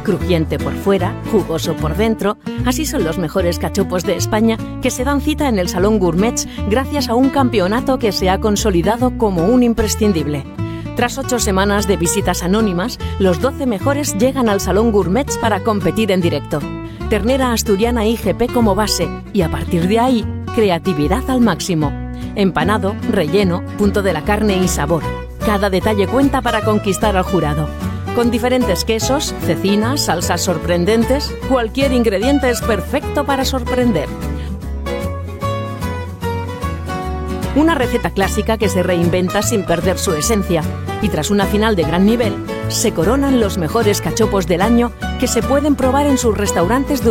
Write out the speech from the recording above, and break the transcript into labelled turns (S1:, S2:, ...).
S1: Crujiente por fuera, jugoso por dentro, así son los mejores cachopos de España que se dan cita en el Salón Gourmets gracias a un campeonato que se ha consolidado como un imprescindible. Tras 8 semanas de visitas anónimas, los 12 mejores llegan al Salón Gourmets para competir en directo. Ternera asturiana IGP como base y a partir de ahí, creatividad al máximo. Empanado, relleno, punto de la carne y sabor. Cada detalle cuenta para conquistar al jurado. Con diferentes quesos, cecinas, salsas sorprendentes, cualquier ingrediente es perfecto para sorprender. Una receta clásica que se reinventa sin perder su esencia y tras una final de gran nivel, se coronan los mejores cachopos del año que se pueden probar en sus restaurantes